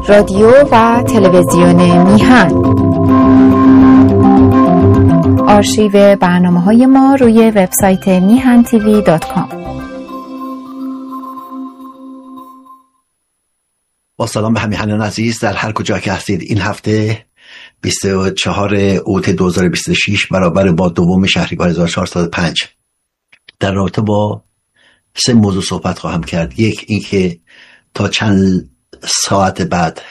رادیو و تلویزیون میهن. آرشیو برنامه‌های ما روی وبسایت mihantv.com. با سلام به همیهنان عزیز در هر کجا که هستید. این هفته 24 اوت 2026 برابر با 2 شهریور 1405 در رابطه با 3 موضوع صحبت خواهم کرد. یک، اینکه تا چند ساعت بعد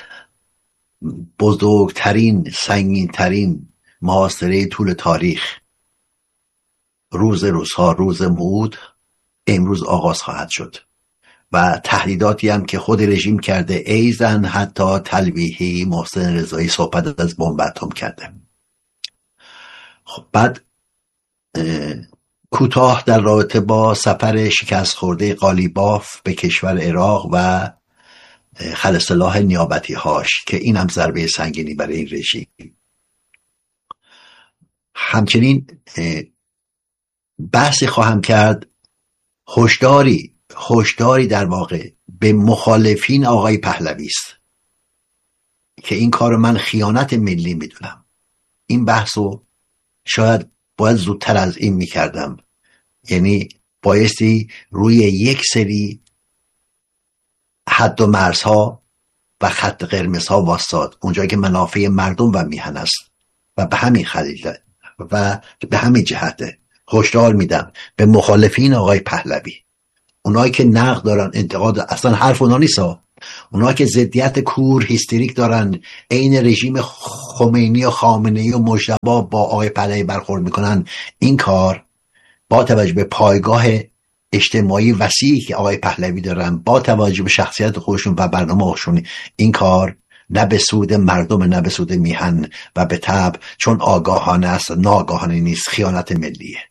بزرگترین سنگینترین محاصره طول تاریخ، روز روزها، روز موعود، امروز آغاز خواهد شد و تهدیداتی هم که خود رژیم کرده، ایزن حتی تلویحی محسن رضایی صحبت از بمب اتم کرده. خب بعد کوتاه در رابطه با سفر شکست خورده قالیباف به کشور عراق و خلسلاح نیابتی هاش که این هم ضربه سنگینی برای این رژیم. همچنین بحثی خواهم کرد، هشداری در واقع به مخالفین آقای پهلوی است که این کار من خیانت ملی میدونم. این بحثو شاید باید زودتر از این میکردم، یعنی بایستی روی یک سری حد و مرزها و خط قرمزها واسطاد، اونجایی که منافع مردم و میهن است و به همین خلیل و به همین جهته هشدار میدم به مخالفین آقای پهلوی، اونایی که نقد دارن، انتقاد، اصلا حرف اونا نیست، اونایی که ضدیت کور هیستریک دارن، عین رژیم خمینی و خامنه‌ای و مجتبی با آقای پهلوی برخورد میکنن، این کار با توجه به پایگاه اجتماعی وسیعی که آقای پهلوی دارن، با توجه به شخصیت خودشون و برنامه خودشون، این کار نه به سود مردم نه به سود میهن و به طبع چون آگاهانه است، ناآگاهانه نیست، خیانت ملیه.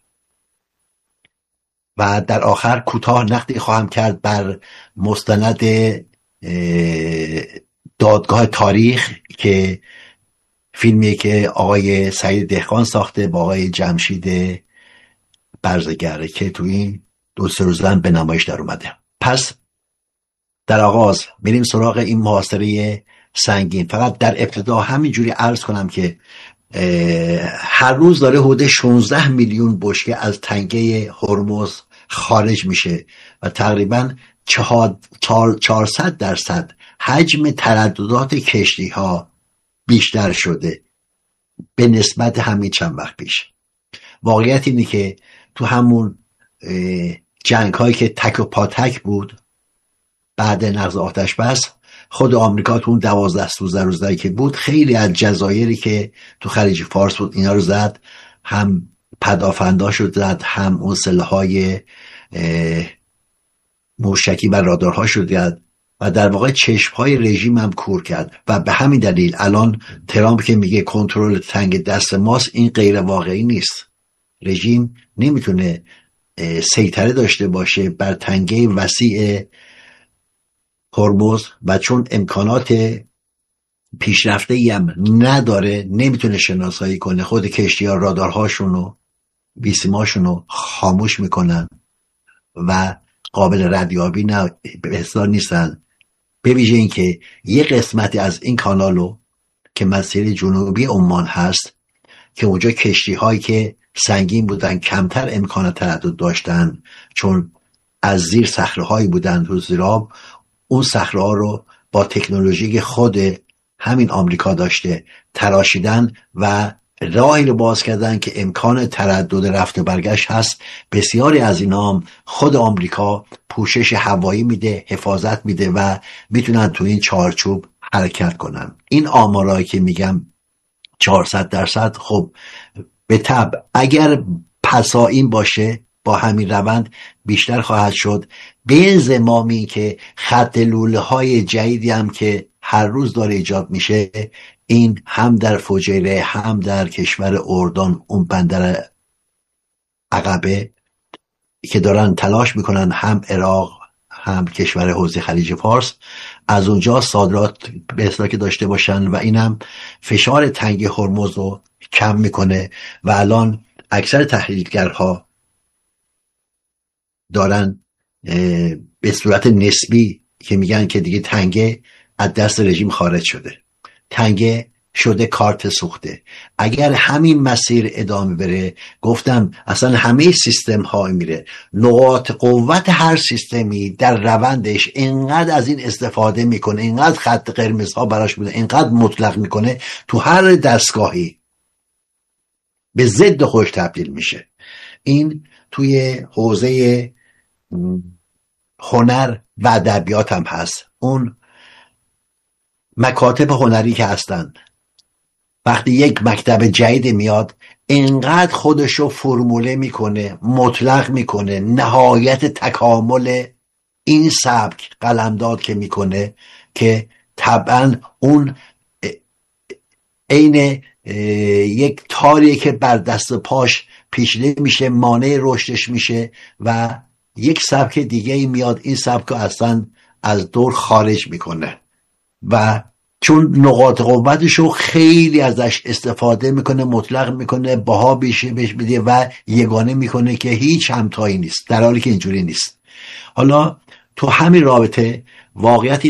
و در آخر کوتاه نقدی خواهم کرد بر مستند دادگاه تاریخ که فیلمی که آقای سعید دهقان ساخته با آقای جمشید برزگره که تو این 2-3 روز به نمایش در اومده. پس در آغاز بریم سراغ این محاصره سنگین. فقط در ابتدا همینجوری عرض کنم که هر روز داره حدود 16 میلیون بشکه از تنگه هرمز خارج میشه و تقریبا 400% حجم ترددات کشتی ها بیشتر شده به نسبت همین چند وقت پیش. واقعیت اینه که تو همون جنگ هایی که تک و پاتک بود بعد نقض آتش بس، خود آمریکا تو اون 12 روزایی که بود خیلی از جزایری که تو خلیج فارس بود اینا رو زد، هم پدافنداش رو زد، هم اون سلاح‌های موشکی و رادارهاش رو زد و در واقع چشم‌های رژیم هم کور کرد و به همین دلیل الان ترامپ که میگه کنترل تنگ دست ماست، این غیر واقعی نیست. رژیم نمیتونه سیطره داشته باشه بر تنگه وسیع هرمز و چون امکانات پیشرفته‌ای هم نداره، نمیتونه شناسایی کنه. خود کشتی‌ها رادارهاشون و بیسیماشون خاموش میکنن و قابل ردیابی به حساب نیستن. به ویژه این که یه قسمتی از این کانالو که مسیر جنوبی عمان هست که اونجا کشتی‌هایی که سنگین بودن کمتر امکان تردد داشتن، چون از زیر صخره‌هایی بودن تو زیراب، اون صخره‌ها رو با تکنولوژی خود همین آمریکا داشته تراشیدن و راهی رو باز کردن که امکان تردد رفت و برگشت هست. بسیاری از اینا هم خود آمریکا پوشش هوایی میده، حفاظت میده و میتونن تو این چارچوب حرکت کنن. این آمارایی که میگم 400%، خب به طبع اگر پسائین باشه با همین روند بیشتر خواهد شد، به انضمامی که خط لوله های جدیدی هم که هر روز داره ایجاد میشه، این هم در فجیره هم در کشور اردن، اون بندر عقبه که دارن تلاش میکنن، هم عراق هم کشور حوزه خلیج فارس، از اونجا صادرات به اصطلاح داشته باشن و این هم فشار تنگی هرمز رو کم میکنه و الان اکثر تحلیلگرها دارن به صورت نسبی که میگن که دیگه تنگه از دست رژیم خارج شده، تنگه شده کارت سوخته. اگر همین مسیر ادامه بره، گفتم اصلا همه سیستم ها میره، نقاط قوت هر سیستمی در روندش اینقدر از این استفاده میکنه، اینقدر خط قرمز ها براش بوده، اینقدر مطلق میکنه، تو هر دستگاهی به ضد خودش تبدیل میشه. این توی حوزه هنر و ادبیات هم هست. اون مکاتب هنری که هستن، وقتی یک مکتب جدید میاد اینقدر خودشو فرموله میکنه، مطلق میکنه، نهایت تکامل این سبک قلمداد که میکنه که طبعا اون عین یک تاریه که بر دست پاش پیچیده میشه، مانع رشدش میشه و یک سبک دیگه میاد این سبک اصلا از دور خارج میکنه و چون نقاط قوتشو خیلی ازش استفاده میکنه، مطلق میکنه، باها بهش بده و یگانه میکنه که هیچ همتایی نیست، در حالی که اینجوری نیست. حالا تو همین رابطه واقعیت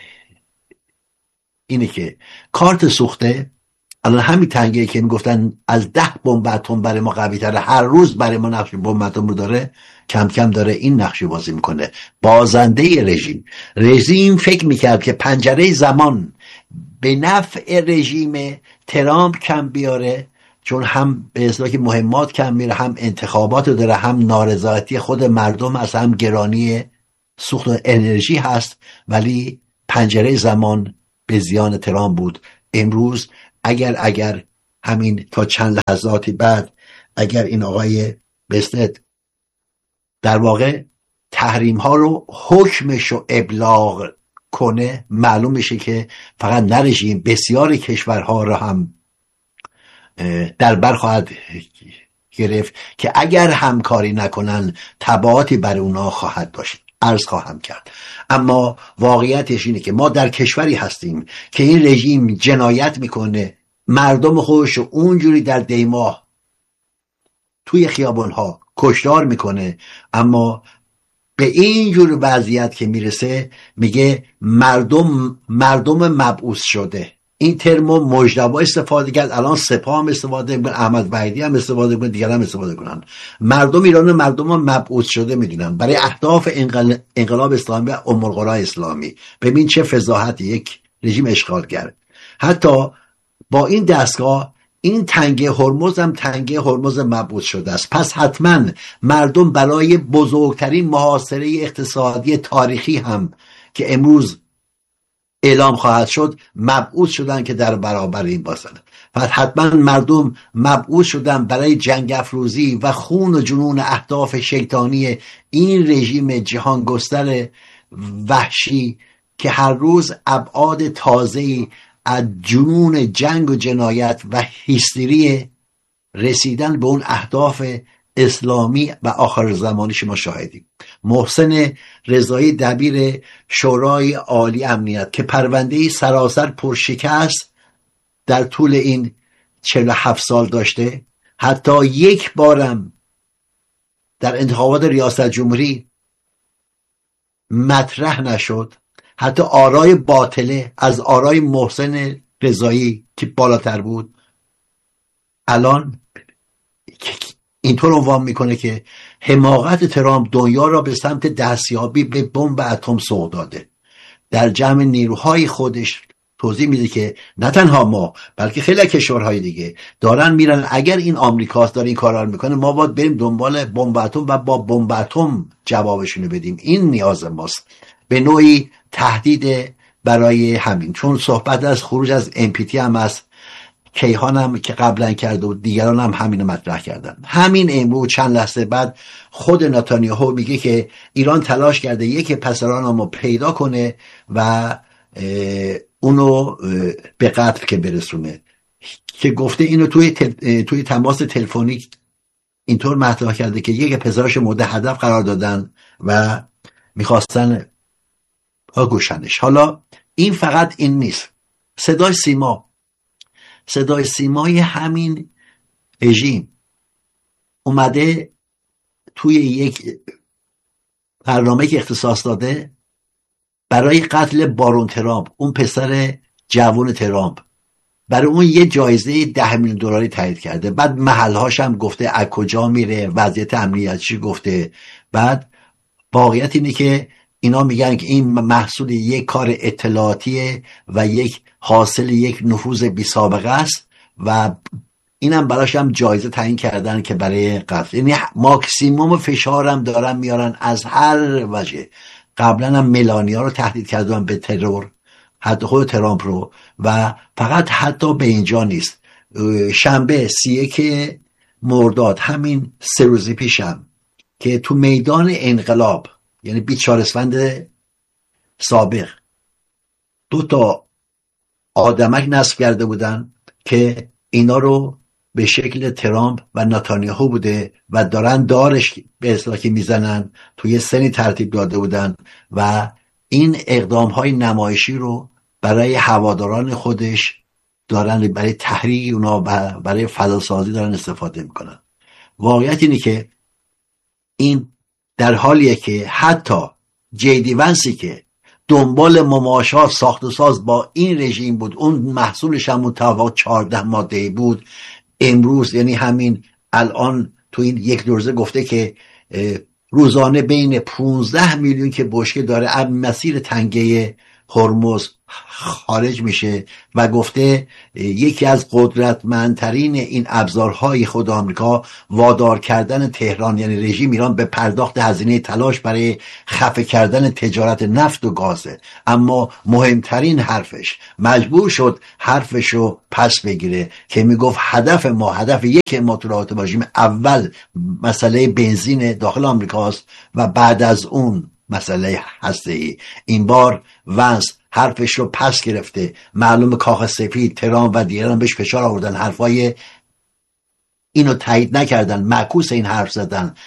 اینه که کارت سوخته الان همین تنگه که میگفتن از 10 بمب اتم برای ما قوی تره، هر روز برای ما نقش بمب اتم رو داره، کم کم داره این نقش بازی میکنه. بازنده رژیم فکر میکرد که پنجره زمان به نفع رژیم ترامپ کم بیاره، چون هم به اصطلاح که مهمات کم میره، هم انتخابات داره، هم نارضایتی خود مردم هست، هم گرانی سوخت و انرژی هست، ولی پنجره زمان به زیان ترامپ بود. امروز اگر همین تا چند لحظاتی بعد اگر این آقای بستت در واقع تحریم ها رو حکمش رو ابلاغ کنه، معلوم میشه که فقط نه رژیم، بسیاری کشورها رو هم در بر خواهد گرفت که اگر همکاری نکنن تبعاتی برای اونا خواهد داشت، عرض خواهم کرد. اما واقعیتش اینه که ما در کشوری هستیم که این رژیم جنایت میکنه، مردم خودش رو اونجوری در دیماه توی خیابانها کشتار میکنه، اما به این جور وضعیت که میرسه میگه مردم مبعوث شده. این ترمو مجتبی استفاده کرد، الان سپاه هم استفاده میکنه، احمد وحیدی هم استفاده کنه، دیگر هم استفاده کنن. مردم ایران مردم مبعوث شده میدونن برای اهداف انقلاب اسلامی و ام‌القری اسلامی. ببین چه فضاحتی، یک رژیم اشغالگر. حتی با این دستگاه این تنگه هرمز هم تنگه هرمز مبعوث شده است. پس حتما مردم برای بزرگترین محاصره اقتصادی تاریخی هم که امروز اعلام خواهد شد مبعوث شدن که در برابر این باشن. پس حتما مردم مبعوث شدن برای جنگ افروزی و خون و جنون اهداف شیطانی این رژیم جهانگستر وحشی که هر روز ابعاد تازه‌ای از جنون جنگ و جنایت و هیستری رسیدن به اون اهداف اسلامی و آخر زمانی شما شاهدیم. محسن رضایی دبیر شورای عالی امنیت که پرونده سراسر پرشکست در طول این 47 سال داشته، حتی یک بارم در انتخابات ریاست جمهوری مطرح نشد. حتی آرای باطله از آرای محسن رضایی که بالاتر بود الان اینطور عنوان میکنه که حماقت ترامپ دنیا را به سمت دستیابی به بمب اتم سوق داده. در جمع نیروهای خودش توضیح میده که نه تنها ما بلکه خیلی کشورهای دیگه دارن میرن، اگر این آمریکاست داره این کارا رو میکنه ما باید بریم دنبال بمب اتم و با بمب اتم جوابشونو بدیم. این نیاز ماست، به نوعی تهدید برای همین. چون صحبت از خروج از NPT هم است، کیهان هم که قبلا کرده و دیگران هم همین مطرح کردن. همین امروز چند لحظه بعد خود نتانیاهو میگه که ایران تلاش کرده یک پسرانمو پیدا کنه و اونو به قتل که برسونه، که گفته اینو توی تماس تلفنی اینطور مطرح کرده که یک پسرش مورد هدف قرار دادن و میخواستن گوشنش. حالا این فقط این نیست، صدای سیمای همین رژیم اومده توی یک برنامه که اختصاص داده برای قتل بارون ترامپ، اون پسر جوان ترامپ، برای اون یه جایزه $10 میلیون تعیین کرده. بعد محلهاش هم گفته از کجا میره، وضعیت امنیتیش گفته. بعد واقعیت اینه که اینا میگن که این محصول یک کار اطلاعاتیه و یک حاصل یک نفوذ بی سابقه است و اینم براش هم جایزه تعیین کردن که برای قتل. یعنی ماکسیموم فشارم دارن میارن از هر وجه. قبلا هم ملانیا رو تهدید کردن به ترور، حتی خود ترامپ رو. و فقط حتی به اینجا نیست، شنبه 31 مرداد، همین 3 روز پیشم، که تو میدان انقلاب، یعنی بیچاره‌اسفند سابق، 2 آدمک نصب کرده بودن که اینا رو به شکل ترامپ و نتانیاهو بوده و دارن دارش به اصطلاح که میزنن، توی سنی ترتیب داده بودن و این اقدام های نمایشی رو برای هواداران خودش دارن، برای تحریک اونا و برای فضاسازی دارن استفاده میکنن. واقعیت اینه که این در حالیه که حتی جیدی ونسی که دنبال مماشات ساخت و ساز با این رژیم بود، اون محصولش هم متفاوت 14 ماده‌ای بود، امروز یعنی همین الان تو این 1 روزه گفته که روزانه بین 15 میلیون که بشکه داره از مسیر تنگه هرمز خارج میشه و گفته یکی از قدرتمندترین این ابزارهای خود آمریکا وادار کردن تهران، یعنی رژیم ایران، به پرداخت هزینه تلاش برای خفه کردن تجارت نفت و گازه. اما مهمترین حرفش، مجبور شد حرفش رو پس بگیره که میگفت هدف یک ما تو رابطه با رژیم اول مسئله بنزین داخل آمریکاست و بعد از اون مسئله هسته‌ای. این بار ونس حرفش رو پس گرفته. معلوم کاخ سفید، ترامپ و دیگران بهش فشار آوردن، حرفای اینو تایید نکردن، معکوس این حرف زدن